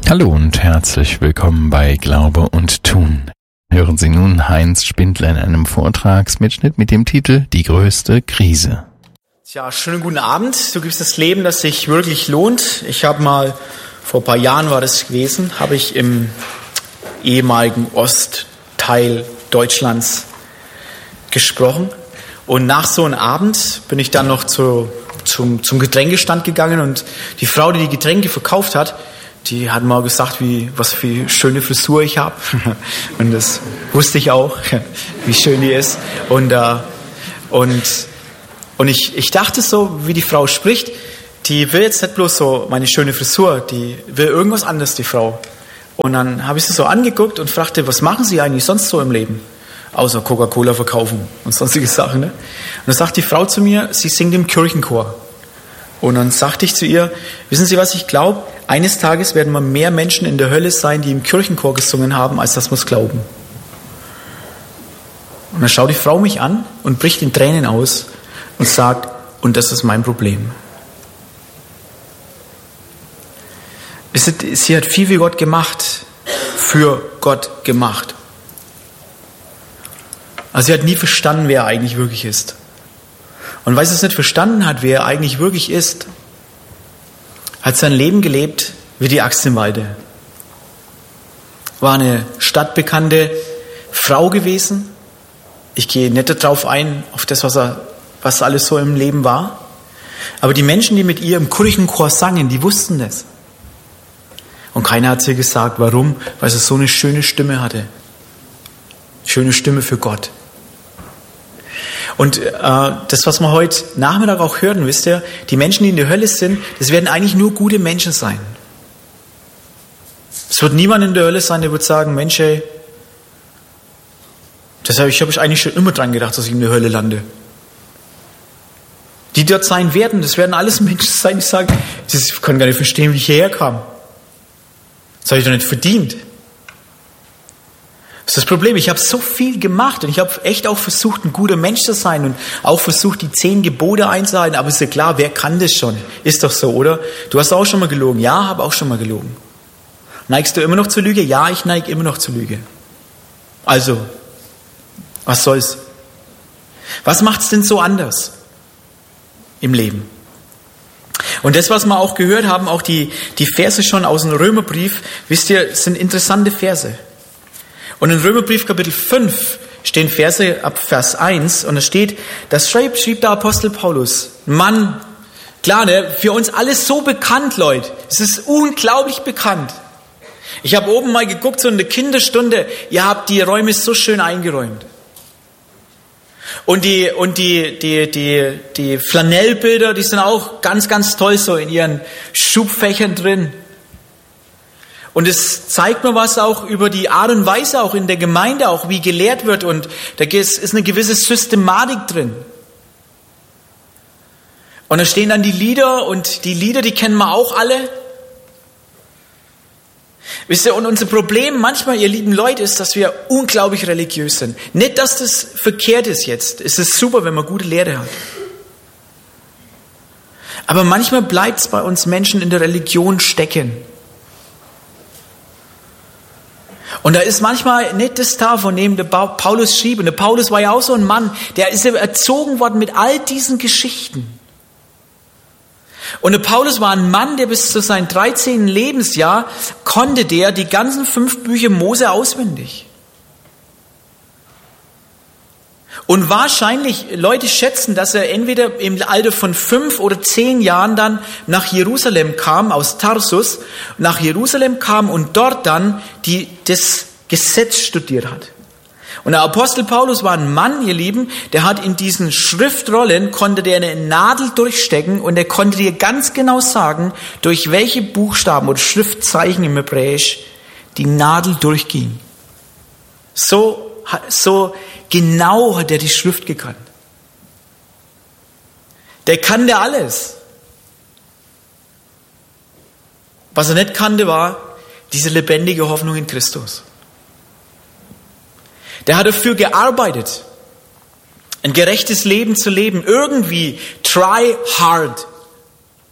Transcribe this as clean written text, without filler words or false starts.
Hallo und herzlich willkommen bei Glaube und Tun. Hören Sie nun Heinz Spindler in einem Vortragsmitschnitt mit dem Titel Die größte Krise. Tja, schönen guten Abend. Du gibst das Leben, das sich wirklich lohnt. Ich habe mal, vor ein paar Jahren war das gewesen, habe ich im ehemaligen Ostteil Deutschlands gesprochen. Und nach so einem Abend bin ich dann noch zum Getränkestand gegangen und die Frau, die die Getränke verkauft hat, die hat mal gesagt, was für eine schöne Frisur ich habe. Und das wusste ich auch, wie schön die ist. Und ich dachte so, wie die Frau spricht, die will jetzt nicht bloß so meine schöne Frisur, die will irgendwas anderes, die Frau. Und dann habe ich sie so angeguckt und fragte, was machen Sie eigentlich sonst so im Leben? Außer Coca-Cola verkaufen und sonstige Sachen. Ne? Und dann sagt die Frau zu mir, sie singt im Kirchenchor. Und dann sagte ich zu ihr, wissen Sie, was ich glaube? Eines Tages werden mal mehr Menschen in der Hölle sein, die im Kirchenchor gesungen haben, als das wir es glauben. Und dann schaut die Frau mich an und bricht in Tränen aus und sagt, und das ist mein Problem. Sie hat viel wie Gott gemacht, für Gott gemacht. Also sie hat nie verstanden, wer er eigentlich wirklich ist. Und weil sie es nicht verstanden hat, wer er eigentlich wirklich ist, hat sein Leben gelebt wie die Axt im Walde. War eine stadtbekannte Frau gewesen. Ich gehe nicht darauf ein, auf das, was alles so im Leben war. Aber die Menschen, die mit ihr im Kirchenchor sangen, die wussten das. Und keiner hat sie gesagt, warum? Weil sie so eine schöne Stimme hatte. Schöne Stimme für Gott. Und das, was wir heute Nachmittag auch hören, wisst ihr, die Menschen, die in der Hölle sind, das werden eigentlich nur gute Menschen sein. Es wird niemand in der Hölle sein, der wird sagen, Mensch, ey, ich habe eigentlich schon immer dran gedacht, dass ich in der Hölle lande. Die dort sein werden, das werden alles Menschen sein, die sagen, ich kann gar nicht verstehen, wie ich hierher kam. Das habe ich doch nicht verdient. Das ist das Problem, ich habe so viel gemacht und ich habe echt auch versucht, ein guter Mensch zu sein und auch versucht, die 10 Gebote einzuhalten, aber ist ja klar, wer kann das schon? Ist doch so, oder? Du hast auch schon mal gelogen. Ja, habe auch schon mal gelogen. Neigst du immer noch zur Lüge? Ja, ich neige immer noch zur Lüge. Also, was soll's? Was macht's denn so anders im Leben? Und das, was wir auch gehört haben, auch die Verse schon aus dem Römerbrief, wisst ihr, sind interessante Verse. Und in Römerbrief Kapitel 5 stehen Verse ab Vers 1 und da steht, das schrieb der Apostel Paulus. Mann, klar, ne, für uns alles so bekannt, Leute. Es ist unglaublich bekannt. Ich habe oben mal geguckt, so in der Kinderstunde, ihr habt die Räume so schön eingeräumt. Und die Flanellbilder, die sind auch ganz, ganz toll so in ihren Schubfächern drin. Und es zeigt mir was auch über die Art und Weise auch in der Gemeinde, auch wie gelehrt wird. Und da ist eine gewisse Systematik drin. Und da stehen dann die Lieder und die Lieder, die kennen wir auch alle. Wisst ihr, und unser Problem manchmal, ihr lieben Leute, ist, dass wir unglaublich religiös sind. Nicht, dass das verkehrt ist jetzt. Es ist super, wenn man gute Lehre hat. Aber manchmal bleibt es bei uns Menschen in der Religion stecken. Und da ist manchmal nicht das da, von dem der Paulus schrieb. Und der Paulus war ja auch so ein Mann, der ist erzogen worden mit all diesen Geschichten. Und der Paulus war ein Mann, der bis zu seinem 13. Lebensjahr konnte der die ganzen 5 Bücher Mose auswendig. Und wahrscheinlich, Leute schätzen, dass er entweder im Alter von 5 oder 10 Jahren dann nach Jerusalem kam, aus Tarsus, nach Jerusalem kam und dort dann das Gesetz studiert hat. Und der Apostel Paulus war ein Mann, ihr Lieben, der hat in diesen Schriftrollen, konnte der eine Nadel durchstecken und er konnte dir ganz genau sagen, durch welche Buchstaben oder Schriftzeichen im Hebräisch die Nadel durchging. So genau hat er die Schrift gekannt. Der kannte alles. Was er nicht kannte, war diese lebendige Hoffnung in Christus. Der hat dafür gearbeitet, ein gerechtes Leben zu leben, irgendwie try hard.